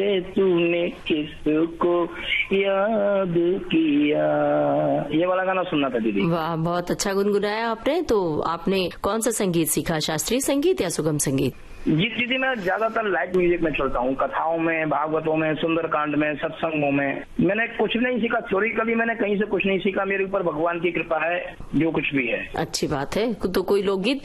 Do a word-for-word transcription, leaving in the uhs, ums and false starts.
तूने किसको याद किया, ये वाला गाना सुनना था दीदी। वाह, बहुत अच्छा गुनगुनाया आपने। तो आपने कौन सा संगीत सीखा, शास्त्रीय संगीत या सुगम संगीत? जी दीदी, मैं ज्यादातर लाइट म्यूजिक में चलता हूँ, कथाओं में, भागवतों में, सुंदरकांड में, सत्संगों में। मैंने कुछ नहीं सीखा थ्योरिकली, मैंने कहीं से कुछ नहीं सीखा। मेरे ऊपर भगवान की कृपा है, जो कुछ भी है। अच्छी बात है। तो कोई लोकगीत